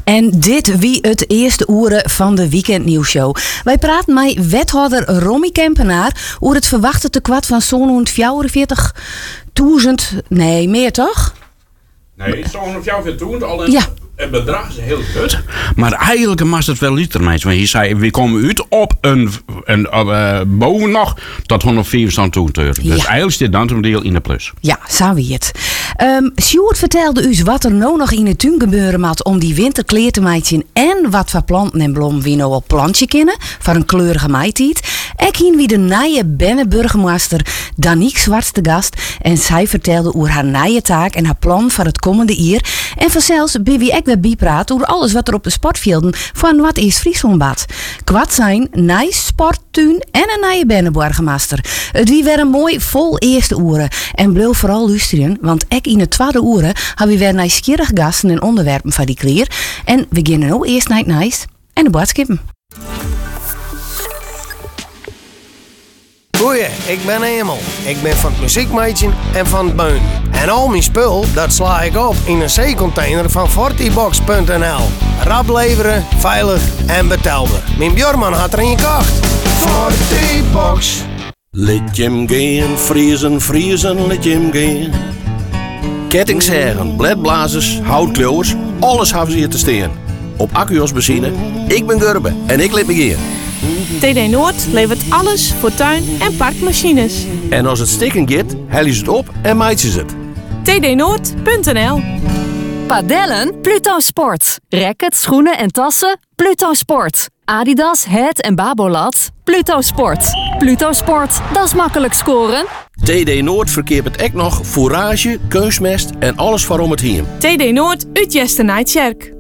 En dit wie het eerste uren van de weekendnieuwsshow. Wij praten met wethouder Romy Kempenaar over het verwachte tekwart van zo'n 44.000. Nee, meer toch? Nee, zo'n 44.000 al een, Ja. een bedrag is heel goed. Maar eigenlijk was het wel liter, meisje. Want je zei, we komen uit op boven nog tot 124 euro. Dus Ja. eigenlijk zit dan een deel in de plus. Ja, zo wie het. Sjoerd vertelde u wat er nou nog in de tuin gebeuren moet om die winterkleer te maken en wat voor planten en bloemen we nou op plantje kennen voor een kleurige maaitijd. Ik hien wie de nieuwe Benne-burgemeester Danique Zwarts te gast en zij vertelde over haar nieuwe taak en haar plan voor het komende jaar. En vanzelfs ben wie ik weer bijpraat over alles wat er op de sportvelden van wat is Friesland bad. Kwart zijn, nieuw sporttuin en een nieuwe Benne-burgemeester. Het wie weer een mooi vol eerste uren en blijf vooral luisteren, want ik in het tweede uren hebben we weer nieuwsgierig gasten en onderwerpen van die kleer. En we beginnen nu eerst naar het nieuws en de boodschappen. Goeie, ik ben Emel. Ik ben van het muziekmeidje en van het beun. En al mijn spul, dat sla ik op in een zeecontainer van fortibox.nl. Rap leveren, veilig en betaalbaar. Mijn Björman had er een gekocht. Fortibox. Let je hem gaan, vriezen, vriezen, let je hem gaan. Kettingzagen, bledblazers, houtkleuwers, alles hebben ze hier te staan. Op accu's benzine, ik ben Gurbe en ik let me gaan. TD Noord levert alles voor tuin- en parkmachines. En als het stikken gaat, hellen ze het op en maaien ze het. tdnoord.nl. Padellen? Pluto Sport. Rackets, schoenen en tassen? Pluto Sport. Adidas, Het en Babolat? Pluto Sport. Pluto Sport, dat is makkelijk scoren. TD Noord verkeert het ook nog fourage, keusmest en alles waarom het hier. TD Noord uit Jesternijdkerk.